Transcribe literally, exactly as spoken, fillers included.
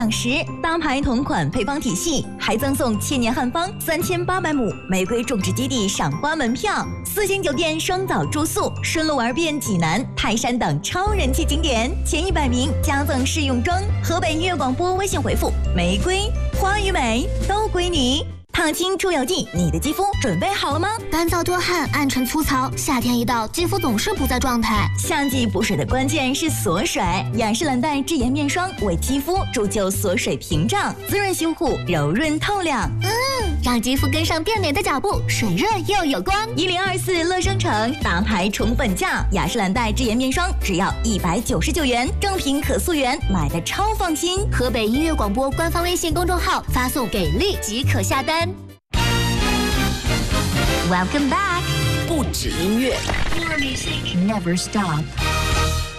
时，大牌同款配方体系，还赠送千年汉方三千八百亩玫瑰种植基地赏花门票，四星酒店双岛住宿，顺路玩遍济南、泰山等超人气景点，前一百名加赠试用装。河北音乐广播微信回复“玫瑰花与美”都归你。烫青出油剂，你的肌肤准备好了吗？ 干燥多汗、暗沉粗糙，夏天一到，肌肤总是不在状态。 夏季补水的关键是锁水，雅诗兰黛智颜面霜为肌肤铸就锁水屏障，滋润修护，柔润透亮。 嗯，让肌肤跟上变美的脚步，水润又有光。 一零二四乐商城大牌宠粉价，雅诗兰黛智颜面霜只要一百九十九元，正品可溯源，买的超放心。 河北音乐广播官方微信公众号发送给力即可下单。Welcome back， 不止音乐 ，More music， Never stop。